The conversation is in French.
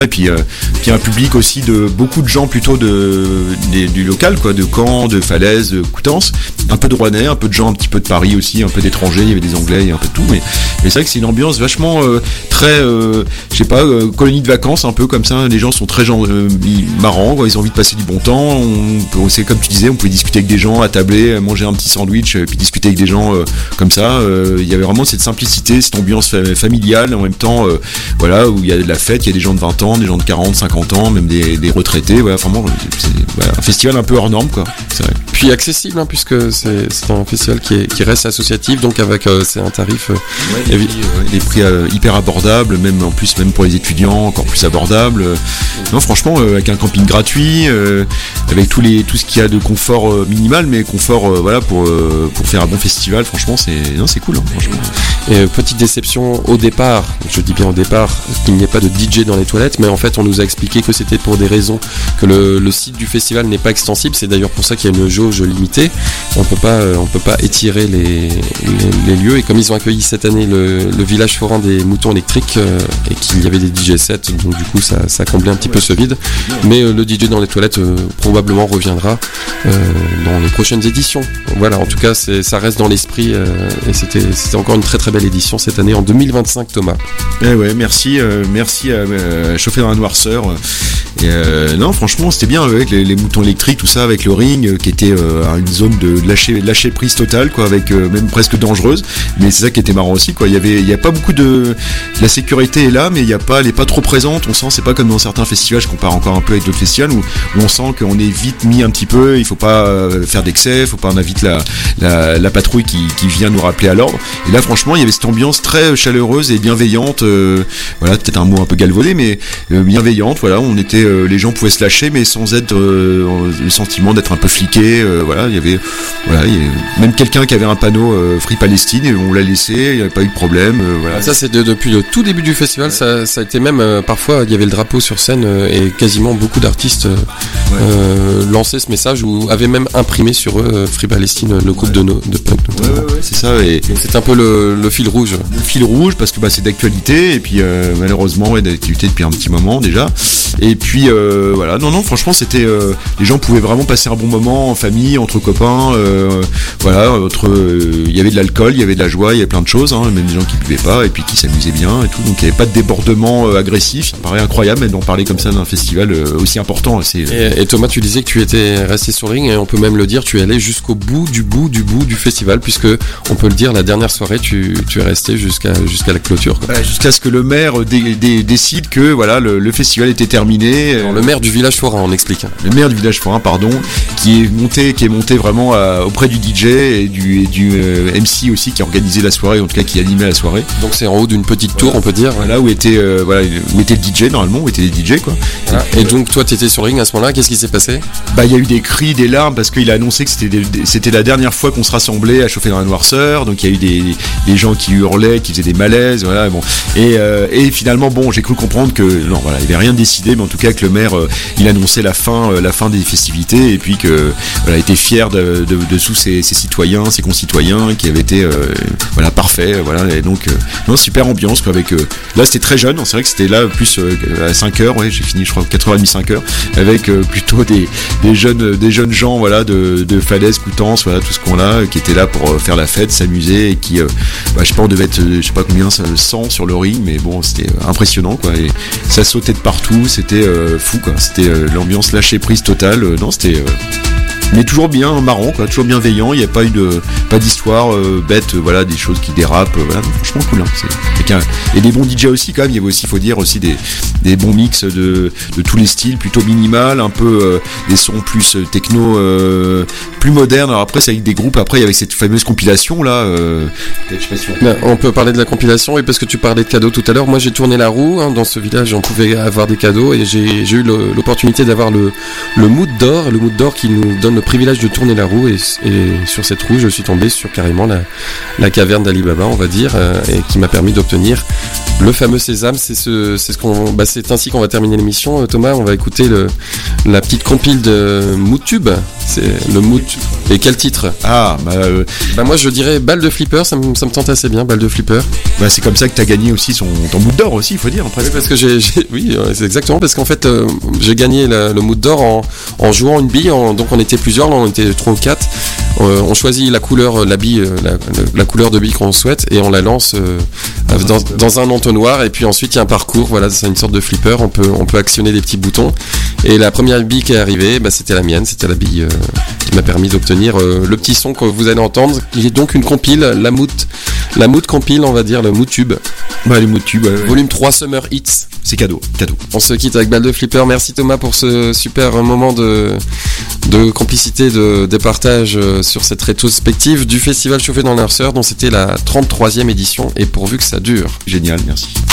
Et puis un public aussi de beaucoup de gens plutôt du local, quoi, de Caen, de Falaise, de Coutances, un peu de Rouennais, un peu de gens un petit peu de Paris aussi, un peu d'étrangers, il y avait des Anglais, il y a un peu de tout, mais c'est vrai que c'est une ambiance vachement très, je sais pas, colonie de vacances un peu comme ça. Les gens sont très marrants, quoi, ils ont envie de passer du bon temps. C'est comme tu disais, on pouvait discuter avec des gens, attabler, manger un petit sandwich, puis discuter avec des gens comme ça. Il y avait vraiment cette simplicité, cette ambiance familiale en même temps, voilà, où il y a de la fête, il y a des gens de 20 ans, des gens de 40, 50 ans, même des retraités. Voilà, vraiment, c'est un festival un peu hors norme, quoi. C'est vrai. Puis accessible, hein, puisque c'est un festival qui reste associatif, donc avec c'est un tarif. Les prix hyper abordables, même pour les étudiants, encore plus abordables. Non, franchement, avec un camping gratuit, avec tout ce qu'il y a de confort minimal, mais confort, voilà, pour faire un bon festival. Franchement, c'est cool, hein, franchement. Et petite déception au départ, je dis bien au départ, qu'il n'y ait pas de DJ dans les toilettes, mais en fait on nous a expliqué que c'était pour des raisons que le site du festival n'est pas extensible. C'est d'ailleurs pour ça qu'il y a une jauge limitée. On peut pas étirer les lieux, et comme ils ont accueilli cette année le village forain des moutons électriques et qu'il y avait des DJ sets, donc du coup ça comblait un petit peu ce vide. Mais le DJ dans les toilettes probablement reviendra dans les prochaines éditions. Voilà, en tout cas ça reste dans l'esprit et c'était encore une très très belle édition cette année en 2025, Thomas. Ouais, merci à Chauffer dans la noirceur. Non, franchement, c'était bien avec les moutons électriques, tout ça, avec le ring qui était une zone de lâcher prise totale, quoi, avec même presque dangereuse. Mais c'est ça qui était marrant aussi, quoi. Il y a pas beaucoup la sécurité est là, mais elle est pas trop présente. On sent, c'est pas comme dans certains festivals, je compare encore un peu avec d'autres festivals où on sent qu'on est vite mis un petit peu. Il faut pas faire d'excès, faut pas, on invite la patrouille qui vient nous rappeler à l'ordre. Et là, franchement, il y avait cette ambiance très chaleureuse et bienveillante. Voilà, peut-être un mot un peu galvaudé, mais bienveillante. Voilà, les gens pouvaient se lâcher, mais sans être le sentiment d'être un peu fliqué. Voilà, il y avait même quelqu'un qui avait un panneau Free Palestine, et on l'a laissé, il n'y avait pas eu de problème. Voilà. Ça, c'est depuis le tout début du festival. Ça a été même parfois, il y avait le drapeau sur scène et quasiment beaucoup d'artistes lançaient ce message ou avaient même imprimé sur eux Free Palestine, le groupe de punk. Ouais, c'est ça. Et c'est un peu le fil rouge. Le fil rouge, parce que c'est d'actualité, et puis malheureusement, d'actualité depuis un petit moment déjà. Et puis voilà, non, franchement, c'était les gens pouvaient vraiment passer un bon moment en famille, entre copains. Voilà, il y avait de l'alcool, il y avait de la joie, il y avait plein de choses, hein, même des gens qui buvaient pas et puis qui s'amusaient bien et tout. Donc il n'y avait pas de débordement agressif. Ça me paraît incroyable d'en parler comme ça d'un festival aussi important. Et Thomas, tu disais que tu étais resté sur le ring, et on peut même le dire, tu es allé jusqu'au bout du festival, puisque on peut le dire, la dernière soirée, tu es resté jusqu'à la clôture, quoi. Jusqu'à ce que le maire décide que voilà, le festival était terminé. Alors, le maire du village forain, on explique. Le maire du village forain, pardon, qui est monté vraiment auprès du DJ et du MC aussi, qui a organisé la soirée, en tout cas qui animait la soirée. Donc c'est en haut d'une petite tour, on peut dire. Voilà, où était le DJ normalement, où étaient les DJ, quoi. Voilà. Et donc toi, tu étais sur le ring à ce moment-là. Qu'est-ce qui s'est passé ? Il y a eu des cris, des larmes, parce qu'il a annoncé que c'était la dernière fois qu'on se rassemblait à chauffer dans la noirceur. Donc il y a eu des gens qui hurlaient, qui faisaient des malaises, voilà. Bon. Et finalement, j'ai cru comprendre que non, voilà, il n'y avait rien décidé, mais en tout cas que le maire il annonçait la fin des festivités, et puis que voilà, était fier de tous ses citoyens, ses concitoyens, qui avaient été parfaits, voilà. Et donc super ambiance, quoi, avec là c'était très jeune, c'est vrai que c'était là plus à 5h, j'ai fini je crois 4h30, 5h, avec plutôt des jeunes gens, voilà, de Falaise, Coutances, voilà, tout ce qu'on a, qui étaient là pour faire la fête, s'amuser, et qui je sais pas, on devait être je sais pas combien, 100 sur le ring, mais bon, c'était impressionnant, quoi, et ça sautait de partout, c'était fou, quoi, c'était l'ambiance lâcher prise totale. Non, c'était mais toujours bien marrant, quoi, toujours bienveillant. Il n'y a pas eu pas d'histoire bête, voilà, des choses qui dérapent, voilà, franchement cool, hein. Et des bons DJ aussi, quand même. Il y avait aussi, faut dire, aussi des bons mix de tous les styles, plutôt minimal, un peu des sons plus techno, plus modernes. Alors après, c'est avec des groupes. Après, il y avait cette fameuse compilation là. Je sais pas si on peut parler de la compilation, et parce que tu parlais de cadeaux tout à l'heure, moi j'ai tourné la roue, hein, dans ce village, on pouvait avoir des cadeaux, et j'ai eu l'opportunité d'avoir le mood d'or qui nous donne le privilège de tourner la roue, et sur cette roue je suis tombé sur carrément la caverne d'Ali Baba, on va dire, et qui m'a permis d'obtenir le fameux sésame. C'est ainsi qu'on va terminer l'émission. Thomas, on va écouter la petite compile de Moutube, C'est le mood. Et quel titre? Ah, moi je dirais Balle de Flipper, ça me tente assez bien, Balle de Flipper. C'est comme ça que t'as gagné aussi ton mood d'or aussi, il faut dire. Oui, parce que oui, c'est exactement, parce qu'en fait j'ai gagné le mood d'or en jouant une bille, donc on était plusieurs, là on était 3 ou 4. On choisit la couleur, la bille, la couleur de bille qu'on souhaite et on la lance dans un entonnoir, et puis ensuite il y a un parcours, voilà, c'est une sorte de flipper, on peut actionner des petits boutons, et la première bille qui est arrivée, c'était la mienne, c'était la bille qui m'a permis d'obtenir le petit son que vous allez entendre, qui est donc une compile, la Mood compile, on va dire, le Mood Tube. Les Mood Tube, Volume 3 Summer Hits. C'est cadeau. On se quitte avec Balle de Flipper. Merci Thomas pour ce super moment de complicité, de partage sur cette rétrospective du Festival Chauffé dans l'Heure Sœur, dont c'était la 33e édition, et pourvu que ça dure. Génial, merci.